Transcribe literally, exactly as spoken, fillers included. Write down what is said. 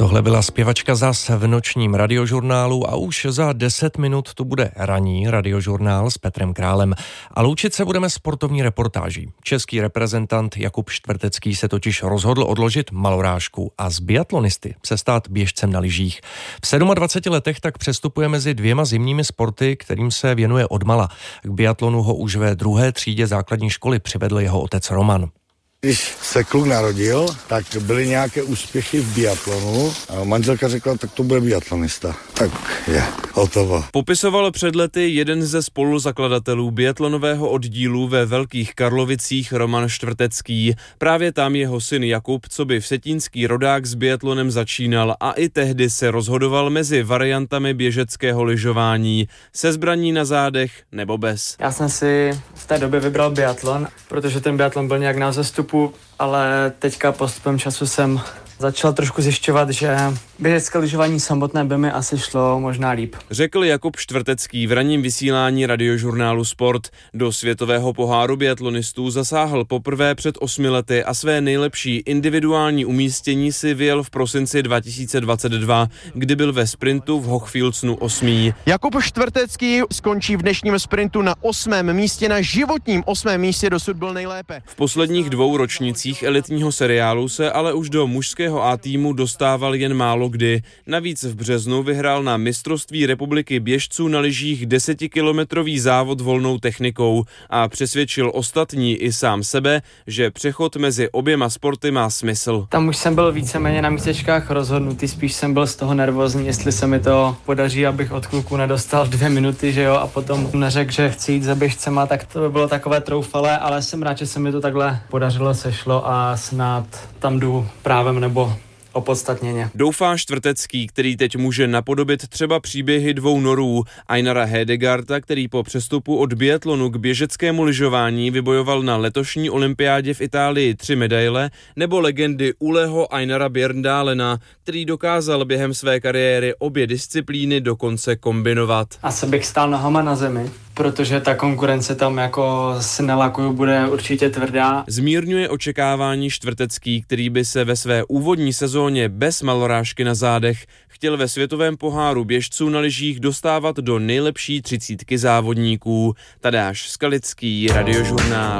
Tohle byla zpěvačka Zas v nočním radiožurnálu a už za deset minut tu bude ranní radiožurnál s Petrem Králem. A loučit se budeme sportovní reportáží. Český reprezentant Jakub Štvrtecký se totiž rozhodl odložit malorážku a z biatlonisty se stát běžcem na lyžích. V dvaceti sedmi letech tak přestupuje mezi dvěma zimními sporty, kterým se věnuje odmala. K biatlonu ho už ve druhé třídě základní školy přivedl jeho otec Roman. Když se kluk narodil, tak byly nějaké úspěchy v biatlonu a manželka řekla, tak to bude biatlonista. Tak je, hotovo. Popisoval před lety jeden ze spoluzakladatelů biatlonového oddílu ve Velkých Karlovicích Roman Štvrtecký. Právě tam jeho syn Jakub, coby vsetínský rodák, s biatlonem začínal a i tehdy se rozhodoval mezi variantami běžeckého lyžování, se zbraní na zádech nebo bez. Já jsem si v té době vybral biatlon, protože ten biatlon byl nějak na vzestupu, ale teďka postupem času jsem začal trošku zjišťovat, že běžecké lyžování samotné by mi asi šlo možná líp. Řekl Jakub Štvrtecký v ranním vysílání radiožurnálu Sport. Do světového poháru biatlonistů zasáhl poprvé před osmi lety a své nejlepší individuální umístění si vyjel v prosinci dva tisíce dvacet dva, kdy byl ve sprintu v Hochfilzenu osmý. Jakub Štvrtecký skončí v dnešním sprintu na osmém místě, na životním osmém místě, dosud byl nejlépe. V posledních dvou ročnících elitního seriálu se ale už do mužského A týmu dostával jen málo kdy. Navíc v březnu vyhrál na mistrovství republiky běžců na lyžích desetikilometrový závod volnou technikou a přesvědčil ostatní i sám sebe, že přechod mezi oběma sporty má smysl. Tam už jsem byl víceméně na místečkách rozhodnutý, spíš jsem byl z toho nervózní, jestli se mi to podaří, abych od kluku nedostal dvě minuty, že jo, a potom neřekl, že chci jít za běžcema, tak to by bylo takové troufalé, ale jsem rád, že se mi to takhle podařilo, sešlo a snad tam jdu právem nebo opodstatněně. Doufá Štvrtecký, který teď může napodobit třeba příběhy dvou norů, Einara Hedegaarda, který po přestupu od biatlonu k běžeckému lyžování vybojoval na letošní olympiádě v Itálii tři medaile, nebo legendy Uleho Einara Bjørndalena, který dokázal během své kariéry obě disciplíny dokonce kombinovat. Asi bych stál nohama na zemi, protože ta konkurence tam jako si nalakuju bude určitě tvrdá. Zmírňuje očekávání Štvrtecký, který by se ve své úvodní sezóně bez malorážky na zádech chtěl ve světovém poháru běžců na lyžích dostávat do nejlepší třicítky závodníků. Tadáš Skalický, Radiožurnál.